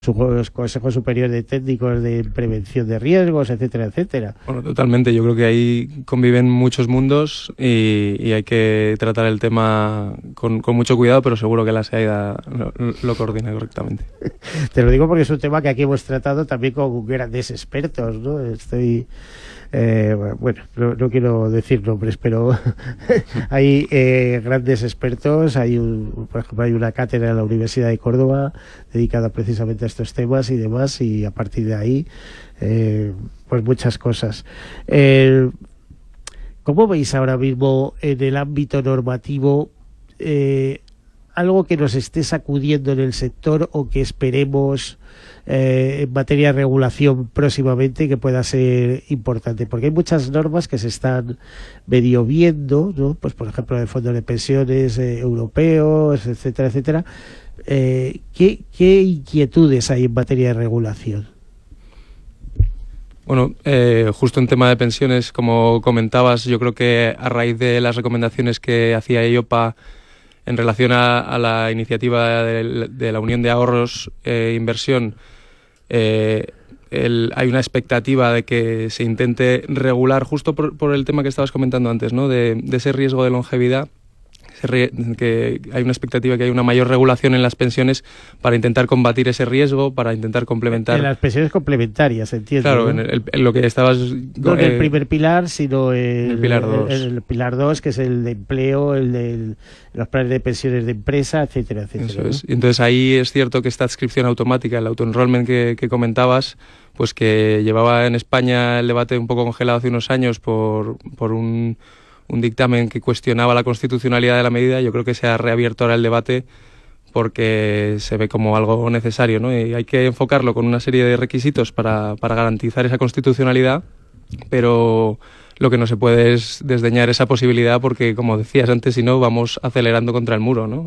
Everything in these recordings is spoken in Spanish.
su Consejo Superior de Técnicos de Prevención de Riesgos, etcétera, etcétera. Bueno, totalmente. Yo creo que ahí conviven muchos mundos y hay que tratar el tema con mucho cuidado, pero seguro que la SEAIDA lo coordina correctamente. Te lo digo porque es un tema que aquí hemos tratado también con grandes expertos, ¿no? Bueno, no quiero decir nombres, pero hay grandes expertos. Por ejemplo, hay una cátedra en la Universidad de Córdoba dedicada precisamente a estos temas y demás, y a partir de ahí, pues muchas cosas. ¿Cómo veis ahora mismo en el ámbito normativo algo que nos esté sacudiendo en el sector o que esperemos en materia de regulación próximamente que pueda ser importante? Porque hay muchas normas que se están medio viendo, ¿no? Pues por ejemplo el Fondo de Pensiones europeos, etcétera, etcétera. ¿Qué inquietudes hay en materia de regulación? Bueno, justo en tema de pensiones, como comentabas, yo creo que a raíz de las recomendaciones que hacía EIOPA en relación a la iniciativa de la Unión de Ahorros e Inversión, hay una expectativa de que se intente regular justo por el tema que estabas comentando antes, ¿no? De ese riesgo de longevidad, que hay una expectativa que hay una mayor regulación en las pensiones para intentar combatir ese riesgo, para intentar complementar... En las pensiones complementarias, entiendo. Claro, ¿no? en lo que estabas... No en el primer pilar, sino el pilar 2. El pilar 2, que es el de empleo, el de los planes de pensiones de empresa, etcétera, etcétera. Eso es. Y entonces ahí es cierto que esta adscripción automática, el auto-enrollment que comentabas, pues que llevaba en España el debate un poco congelado hace unos años por un dictamen que cuestionaba la constitucionalidad de la medida. Yo creo que se ha reabierto ahora el debate porque se ve como algo necesario, ¿no? Y hay que enfocarlo con una serie de requisitos para garantizar esa constitucionalididad, pero lo que no se puede es desdeñar esa posibilidad porque, como decías antes, si no, vamos acelerando contra el muro, ¿no?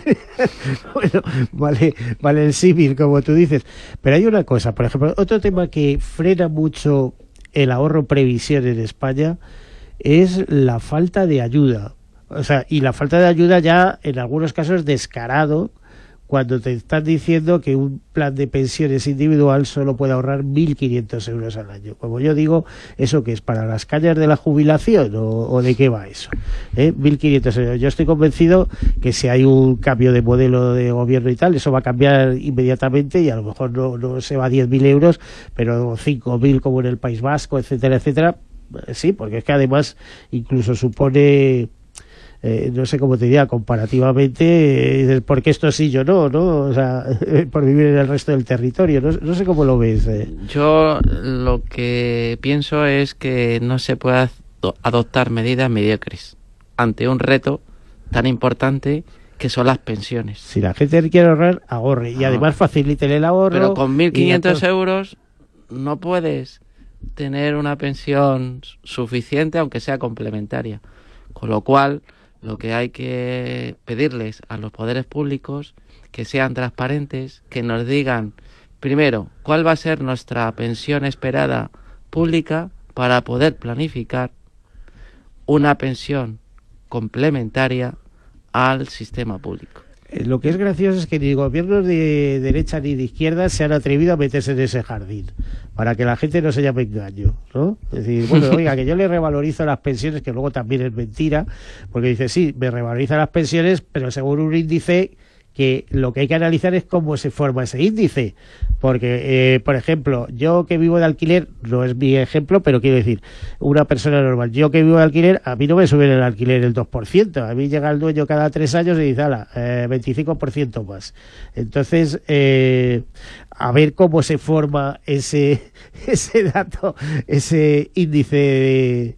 Bueno, vale el símil, como tú dices. Pero hay una cosa, por ejemplo, otro tema que frena mucho el ahorro previsión en España es la falta de ayuda. O sea, y la falta de ayuda ya en algunos casos descarado, cuando te están diciendo que un plan de pensiones individual solo puede ahorrar 1.500 euros al año. Como yo digo, ¿eso qué es? ¿Para las cañas de la jubilación o de qué va eso? 1.500 euros. Yo estoy convencido que si hay un cambio de modelo de gobierno y tal, eso va a cambiar inmediatamente y a lo mejor no se va a 10.000 euros, pero 5.000 como en el País Vasco, etcétera, etcétera. Sí, porque es que además incluso supone, no sé cómo te diría, comparativamente, porque esto sí, yo no, o sea, por vivir en el resto del territorio, no sé cómo lo ves. Yo lo que pienso es que no se puede adoptar medidas mediocres ante un reto tan importante que son las pensiones. Si la gente quiere ahorrar, ahorre, y además faciliten el ahorro. Pero con 1.500 euros no puedes tener una pensión suficiente, aunque sea complementaria. Con lo cual, lo que hay que pedirles a los poderes públicos que sean transparentes, que nos digan, primero, cuál va a ser nuestra pensión esperada pública para poder planificar una pensión complementaria al sistema público. Lo que es gracioso es que ni gobiernos de derecha ni de izquierda se han atrevido a meterse en ese jardín, para que la gente no se llame engaño, ¿no? Es decir, bueno, oiga, que yo le revalorizo las pensiones, que luego también es mentira, porque dice, sí, me revaloriza las pensiones, pero según un índice que lo que hay que analizar es cómo se forma ese índice, porque, por ejemplo, yo que vivo de alquiler, no es mi ejemplo, pero quiero decir, una persona normal, yo que vivo de alquiler, a mí no me sube el alquiler el 2%, a mí llega el dueño cada 3 años y dice, 25% más. Entonces, a ver cómo se forma ese dato, ese índice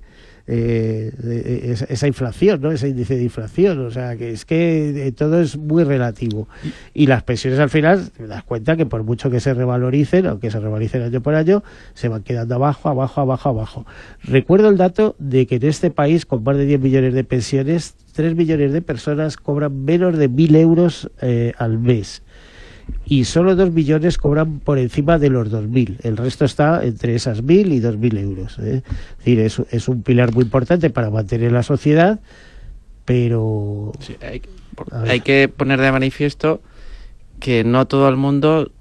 esa inflación, ¿no? Ese índice de inflación, o sea, que es que todo es muy relativo. Y las pensiones al final, te das cuenta que por mucho que se revaloricen, aunque se revaloricen año por año, se van quedando abajo. Recuerdo el dato de que en este país, con más de 10 millones de pensiones, 3 millones de personas cobran menos de 1.000 euros al mes. Y solo 2 millones cobran por encima de los 2.000. El resto está entre esas 1.000 y 2.000 euros. Es decir, es un pilar muy importante para mantener la sociedad, pero... Sí, hay que poner de manifiesto que no todo el mundo